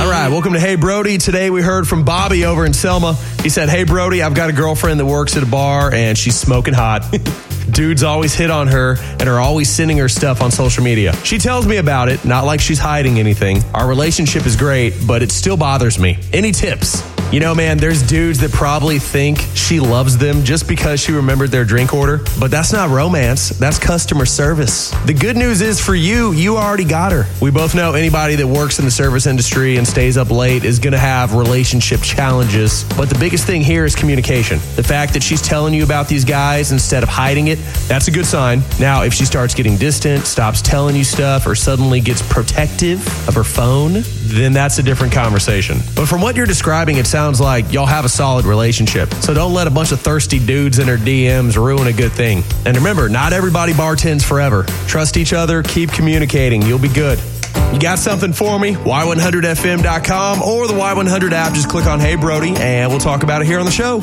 All right, welcome to Hey Brody. Today we heard from Bobby over in Selma. He said, hey Brody, I've got a girlfriend that works at a bar and she's smoking hot. Dudes always hit on her and are always sending her stuff on social media. She tells me about it, not like she's hiding anything. Our relationship is great, but it still bothers me. Any tips? You know, man, there's dudes that probably think she loves them just because she remembered their drink order. But that's not romance. That's customer service. The good news is for you, you already got her. We both know anybody that works in the service industry and stays up late is going to have relationship challenges. But the biggest thing here is communication. The fact that she's telling you about these guys instead of hiding it, that's a good sign. Now, if she starts getting distant, stops telling you stuff, or suddenly gets protective of her phone, then that's a different conversation. But from what you're describing, it sounds like y'all have a solid relationship. So don't let a bunch of thirsty dudes in her DMs ruin a good thing. And remember, not everybody bartends forever. Trust each other, keep communicating, you'll be good. You got something for me? Y100fm.com or the Y100 app. Just click on Hey Brody and we'll talk about it here on the show.